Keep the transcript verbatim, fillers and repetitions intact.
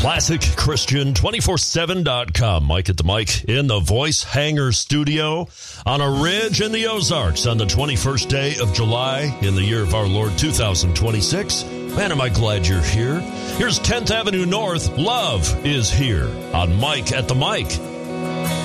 Classic Christian two four seven dot com. Mike at the mic in the Voice Hanger studio on a ridge in the Ozarks on the twenty-first day of July in the year of our Lord two thousand twenty-six. Man, am I glad you're here. Here's tenth Avenue North. Love is here on Mike at the mic.